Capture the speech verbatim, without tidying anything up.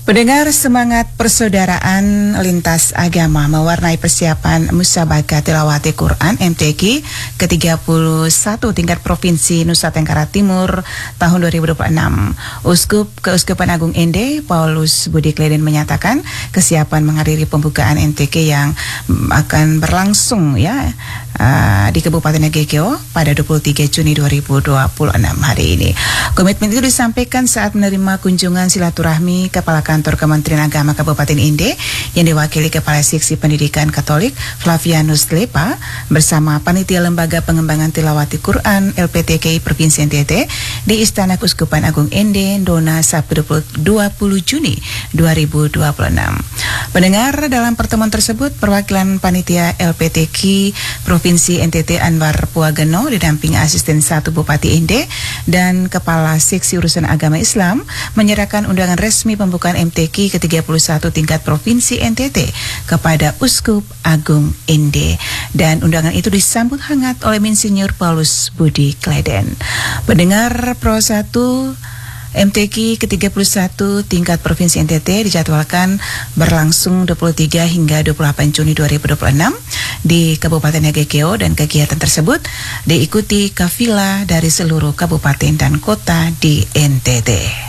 Pendengar, semangat persaudaraan lintas agama mewarnai persiapan Musabaqah Tilawati Quran M T Q ke tiga puluh satu tingkat Provinsi Nusa Tenggara Timur tahun dua ribu dua puluh enam. Uskup Keuskupan Agung Ende Paulus Budi Kleden menyatakan kesiapan menghadiri pembukaan M T Q yang akan berlangsung ya uh, di Kabupaten Nagekeo pada dua puluh tiga Juni dua ribu dua puluh enam hari ini. Komitmen itu disampaikan saat menerima kunjungan silaturahmi Kepala Kantor Kementerian Agama Kabupaten Inde yang diwakili Kepala Seksi Pendidikan Katolik Flavianus Lepa bersama Panitia Lembaga Pengembangan Tilawati Quran L P T K I Provinsi N T T di Istana Keuskupan Agung Ende, Dona, Sabtu dua puluh Juni dua ribu dua puluh enam. Pendengar, dalam pertemuan tersebut perwakilan Panitia L P T K I Provinsi N T T Anwar Puageno didampingi Asisten satu Bupati Inde dan Kepala Seksi Urusan Agama Islam menyerahkan undangan resmi pembukaan M T Q ke tiga puluh satu tingkat Provinsi N T T kepada Uskup Agung Inde, dan undangan itu disambut hangat oleh Insinyur Paulus Budi Kleden. Pendengar, Pro satu M T Q ke tiga puluh satu tingkat Provinsi N T T dijadwalkan berlangsung dua puluh tiga hingga dua puluh delapan Juni dua ribu dua puluh enam di Kabupaten Nagekeo, dan kegiatan tersebut diikuti kafilah dari seluruh kabupaten dan kota di N T T.